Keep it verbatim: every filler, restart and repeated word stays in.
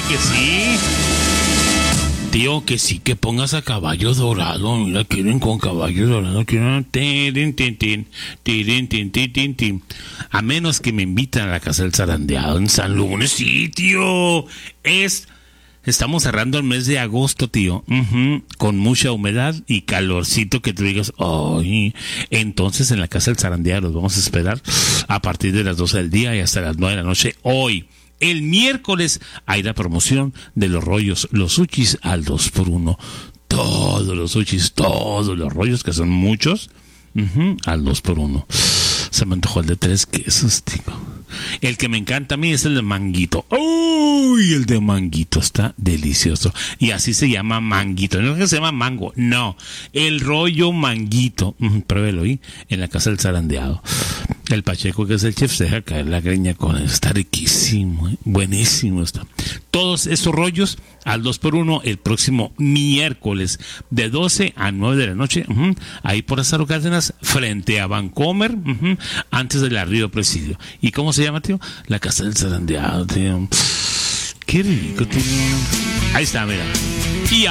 que sí. Tío, que sí, que pongas a Caballo Dorado. Mira, quieren con Caballo Dorado. Quieren... Tin, tin, tin, tin, tin, tin, tin, tin. A menos que me inviten a la Casa del Zarandeado en San Lunes. Sí, tío. Es... Estamos cerrando el mes de agosto, tío. Uh-huh. Con mucha humedad y calorcito que tú digas, ¡ay! Entonces en la Casa del Zarandeado los vamos a esperar a partir de las doce del día y hasta las nueve de la noche. Hoy, el miércoles, hay la promoción de los rollos, los sushis al dos por uno. Todos los sushis, todos los rollos, que son muchos, uh-huh, al dos por uno. Se me antojó el de tres quesos, tío. El que me encanta a mí es el de manguito. ¡Uy! El de manguito está delicioso. Y así se llama manguito. No es que se llama mango, no. El rollo manguito. Mm, pruébelo ahí, en la Casa del Zarandeado. El Pacheco, que es el chef, se deja caer la greña con él. Está riquísimo, ¿eh? Buenísimo está. Todos esos rollos al dos por uno el próximo miércoles de doce a nueve de la noche. Uh-huh, ahí por Lázaro Cárdenas, frente a Vancomer, uh-huh, antes del Río Presidio. ¿Y cómo se llama, tío? La Casa del Zarandeado, tío. Qué rico, tío. Ahí está, mira. Y